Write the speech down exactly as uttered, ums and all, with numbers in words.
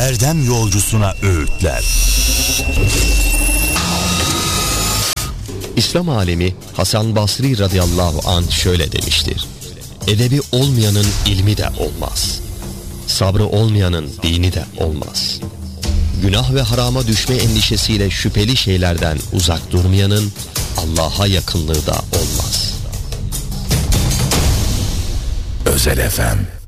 erdem yolcusuna öğütler. İslam alemi Hasan Basri radıyallahu anh şöyle demiştir: edebi olmayanın ilmi de olmaz, sabrı olmayanın dini de olmaz. Günah ve harama düşme endişesiyle şüpheli şeylerden uzak durmayanın Allah'a yakınlığı da olmaz. Özel F M